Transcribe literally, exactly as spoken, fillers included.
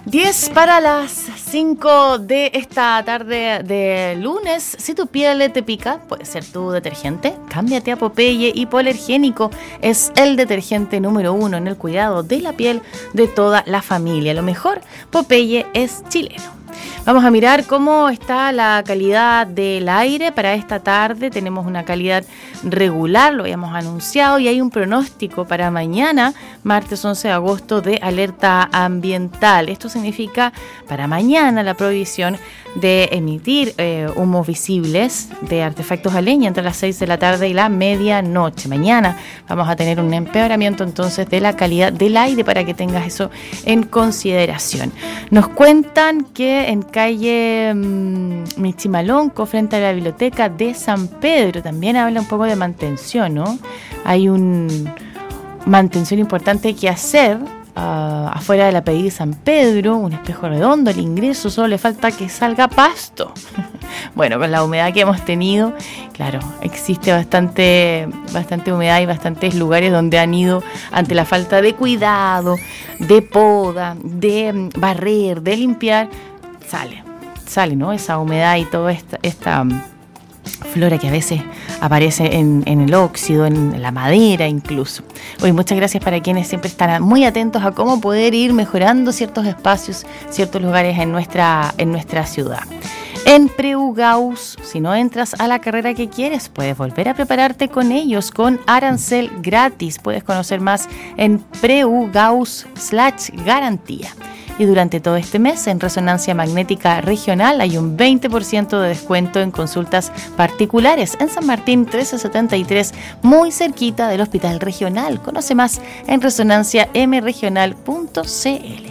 diez para las cinco de esta tarde de lunes. Si tu piel te pica, puede ser tu detergente. Cámbiate a Popeye Hipoalergénico. Es el detergente número uno en el cuidado de la piel de toda la familia. Lo mejor, Popeye es chileno. Vamos a mirar cómo está la calidad del aire para esta tarde. Tenemos una calidad regular, lo habíamos anunciado, y hay un pronóstico para mañana, martes once de agosto, de alerta ambiental. Esto significa para mañana la prohibición de emitir eh, humos visibles de artefactos a leña entre las seis de la tarde y la medianoche. Mañana vamos a tener un empeoramiento entonces de la calidad del aire, para que tengas eso en consideración. Nos cuentan que en calle mmm, Michimalonco, frente a la biblioteca de San Pedro, también habla un poco de mantención, ¿no? Hay un mantención importante que hacer uh, afuera de la P D I de San Pedro, un espejo redondo, el ingreso, solo le falta que salga pasto. Bueno, con la humedad que hemos tenido, claro, existe bastante, bastante humedad y bastantes lugares donde han ido ante la falta de cuidado, de poda, de barrer, de limpiar. Sale, sale, ¿no? Esa humedad y toda esta, esta um, flora que a veces aparece en, en el óxido, en la madera incluso. Hoy muchas gracias para quienes siempre están muy atentos a cómo poder ir mejorando ciertos espacios, ciertos lugares en nuestra, en nuestra ciudad. En Preugaus, si no entras a la carrera que quieres, puedes volver a prepararte con ellos con arancel gratis. Puedes conocer más en Preugaus slash garantía. Y durante todo este mes, en Resonancia Magnética Regional, hay un veinte por ciento de descuento en consultas particulares en San Martín trece setenta y tres, muy cerquita del Hospital Regional. Conoce más en resonancia m regional punto c l.